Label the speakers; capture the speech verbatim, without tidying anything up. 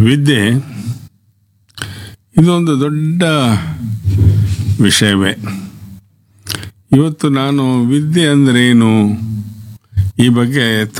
Speaker 1: ವಿದ್ಯೆ ಇದೊಂದು ದೊಡ್ಡ ವಿಷಯವೇ. ಇವತ್ತು ನಾನು ವಿದ್ಯೆ ಅಂದರೆ ಏನು ಈ ಬಗ್ಗೆ